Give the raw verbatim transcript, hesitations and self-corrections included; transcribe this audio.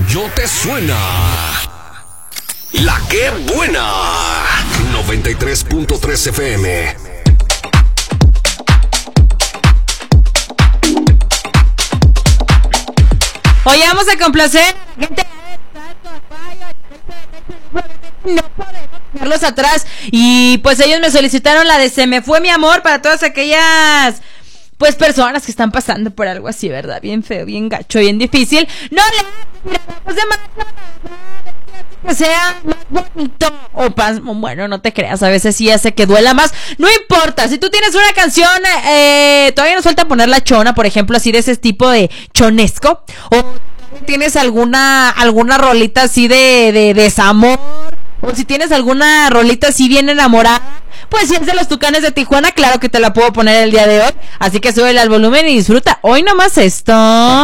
rollo te suena. La que buena. noventa y tres punto tres F M. Oye, vamos a complacer. Gente, no podemos dejarlos atrás. Y pues ellos me solicitaron la de Se me fue mi amor para todas aquellas pues personas que están pasando por algo así, ¿verdad? Bien feo, bien gacho, bien difícil. No le vamos de más que sea más bonito o pas, bueno, no te creas, a veces sí hace que duela más. No importa, si tú tienes una canción, eh, todavía nos falta poner la chona, por ejemplo, así de ese tipo de chonesco, o tienes alguna alguna rolita así de, de desamor, o si tienes alguna rolita así bien enamorada, pues si es de los Tucanes de Tijuana, claro que te la puedo poner el día de hoy. Así que súbele al volumen y disfruta. Hoy nomás esto.